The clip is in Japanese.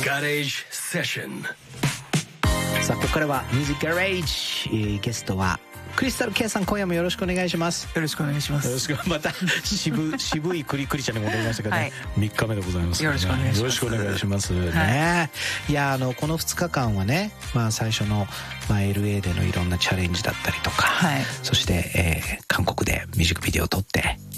ガレージセッション。 さあここからはミュージックガレージ、ゲストはクリスタル K さん、今夜もよろしくお願いします。 よろしくお願いします。 よろしく。また渋いクリちゃんに戻りましたけどね、 はい、 3日目でございます、ね、 よろしくお願いします。 よろしくお願いしますね、はい、いやこの2日間はね、最初の、LA でのいろんなチャレンジだったりとか、はい、そして、韓国でミュージックビデオを撮って